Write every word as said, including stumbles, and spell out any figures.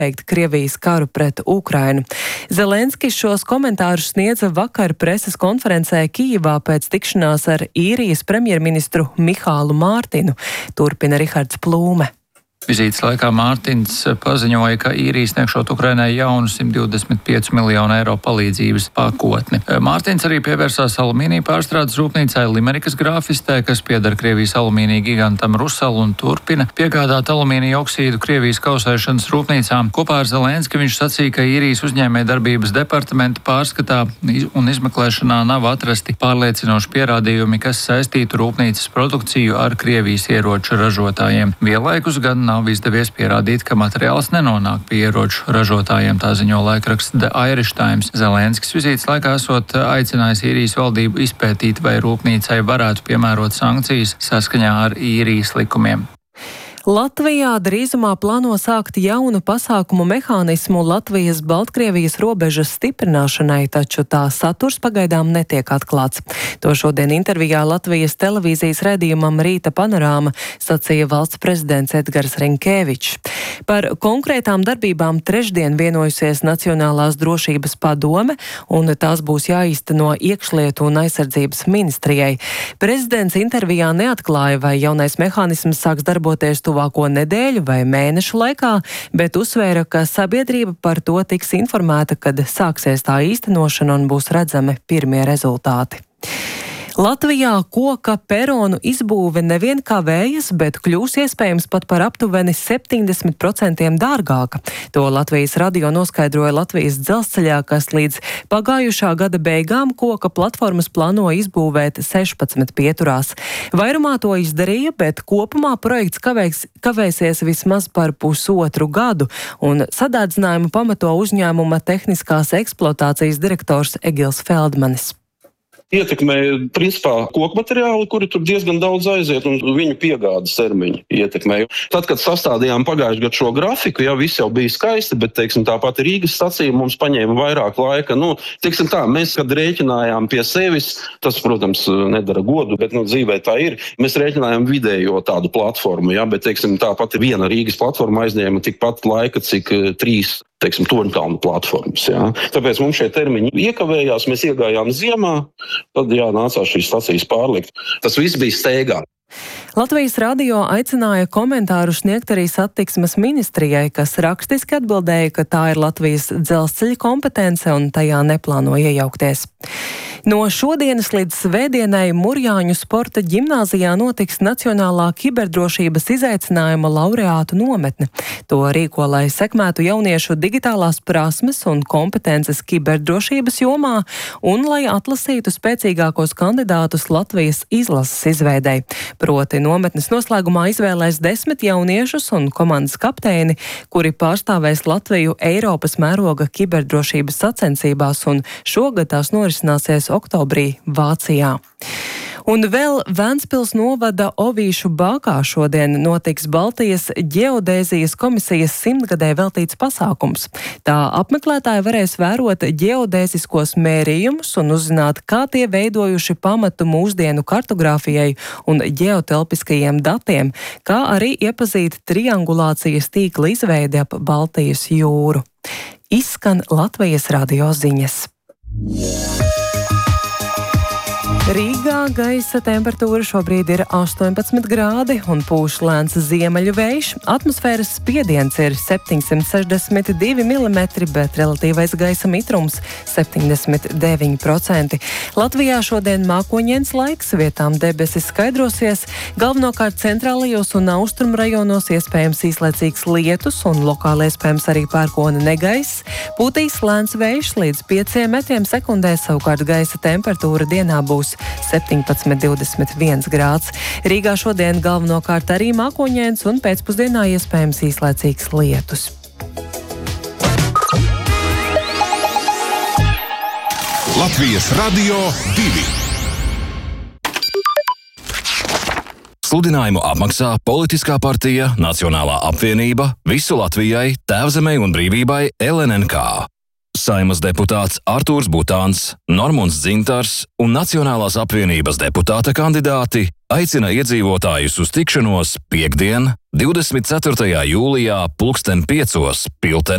beigt Krievijas karu pret Ukrainu. Zelenskis šos komentārus sniedza vakar preses konferencē Kijivā pēc tikšanās ar īrijas premjerministru Mihālu Mārtinu, turpina Rihards Plūme. Vizītes laikā Mārtins paziņoja, ka īrija sniegšot Ukrainai jaunu simt divdesmit pieci miljonu eiro palīdzības pakotni. Mārtins arī pievērsās alumīnija pārstrādes rūpnīcai Limerikas grāfistē, kas pieder Krievijas alumīnija gigantam Rusal un turpina piegādāt alumīnija oksīdu Krievijas kausēšanas rūpnīcām. Kopā ar Zelenski viņš sacīja, ka īrijas uzņēmē darbības departamenta pārskatā un izmeklēšanā nav atrasti pārliecinoši pierādījumi, kas saistītu rūpnīcas produkciju ar Krievijas ieroču ražotājiem. Vienlaikus gan nav izdevies pierādīt, ka materiāls nenonāk pie ieroču ražotājiem, tā ziņo laikraksts The Irish Times. Zelenskis vizītes laikā esot aicinājis īrijas valdību izpētīt, vai rūpnīcai varētu piemērot sankcijas saskaņā ar īrijas likumiem. Latvijā drīzumā plāno sākt jaunu pasākumu mehānismu Latvijas-Baltkrievijas robežas stiprināšanai, taču tā saturs pagaidām netiek atklāts. To šodien intervijā Latvijas televīzijas raidījumam Rīta panorāma sacīja valsts prezidents Edgars Rinkēvičs. Par konkrētām darbībām trešdien vienojusies Nacionālās drošības padome, un tās būs jāīsteno iekšlietu un aizsardzības ministrijai. Prezidents intervijā neatklāja, vai jaunais mehānisms sāks darboties tuvāko nedēļu vai mēnešu laikā, bet uzsvēra, ka sabiedrība par to tiks informēta, kad sāksies tā īstenošana un būs redzami pirmie rezultāti. Latvijā koka peronu izbūve nevien kavējas, bet kļūs iespējams pat par aptuveni septiņdesmit procentiem dārgāka. To Latvijas radio noskaidroja Latvijas dzelzceļā, kas līdz pagājušā gada beigām koka platformas plāno izbūvēt sešpadsmit pieturās. Vairumā to izdarīja, bet kopumā projekts kavēs, kavēsies vismaz par pusotru gadu, un sadārdzinājumu pamato uzņēmuma tehniskās eksploatācijas direktors Egils Feldmanis. Ietekmē, principā, koku materiāli, kuri tur diezgan daudz aiziet, un viņu piegādes termiņi ietekmē. Tad, kad sastādījām pagājušajā gadā šo grafiku, jā, viss jau bija skaisti, bet, teiksim, tāpat Rīgas stacija mums paņēma vairāk laika. Nu, teiksim tā, mēs, kad rēķinājām pie sevis, tas, protams, nedara godu, bet, nu, dzīvē tā ir, mēs rēķinājām vidējo tādu platformu, jā, bet, teiksim, tāpat viena Rīgas platforma aizņēma tikpat laika, cik trīs, teiksim, Torņkalnu platformas, jā. Tāpēc mums šie termiņi iekavējās, mēs iegājām ziemā, tad, jā, nācās šīs stacijas pārlikt. Tas viss bija steigā. Latvijas radio aicināja komentāru sniegt arī satiksmes ministrijai, kas rakstiski atbildēja, ka tā ir Latvijas dzelzceļa kompetence un tajā neplāno iejaukties. No šodienas līdz svētdienai Murjāņu sporta ģimnāzijā notiks Nacionālā kiberdrošības izaicinājuma laureātu nometne. To rīko, lai sekmētu jauniešu digitālās prasmes un kompetences kiberdrošības jomā un lai atlasītu spēcīgākos kandidātus Latvijas izlases izveidei. Proti nometnes noslēgumā izvēlēs desmit jauniešus un komandas kapteini, kuri pārstāvēs Latviju Eiropas mēroga kiberdrošības sacensībās, un šogad tās norisināsies oktobrī Vācijā. Un vēl Ventspils novada Ovīšu bākā šodien notiks Baltijas ģeodēzijas komisijas simtgadē veltīts pasākums. Tā apmeklētāji varēs vērot ģeodēziskos mērījumus un uzzināt, kā tie veidojuši pamatu mūsdienu kartogrāfijai un ģeotelpiskajiem datiem, kā arī iepazīt triangulācijas tīkla izveidi ap Baltijas jūru. Izskan Latvijas radio ziņas. Rīgā gaisa temperatūra šobrīd ir astoņpadsmit grādi un pūš lēns ziemeļu vējš. Atmosfēras spiediens ir septiņsimt sešdesmit divi milimetri, bet relatīvais gaisa mitrums septiņdesmit deviņi procenti. Latvijā šodien mākoņains laiks, vietām debesis skaidrosies, galvenokārt centrālajos un austrumu rajonos iespējams īslaicīgs lietus un lokāli iespējams arī pērkona negaiss. Pūtīs lēns vējš līdz pieciem metriem sekundē, savukārt gaisa temperatūra dienā būs septiņpadsmit divdesmit viens grāds. Rīgā šodien galvenokārt arī mākoņains un pēcpusdienā iespējams īslaicīgs lietus. Latvijas radio divi. Sludinājumu apmaksā politiskā partija Nacionālā apvienība Visu Latvijai, Tēvzemei un brīvībai L N N K. Saeimas deputāts Artūrs Butāns, Normunds Dzintars un Nacionālās apvienības deputāta kandidāti aicina iedzīvotājus uz tikšanos piektdien, divdesmit ceturtajā jūlijā pulksten piecos Piltenē.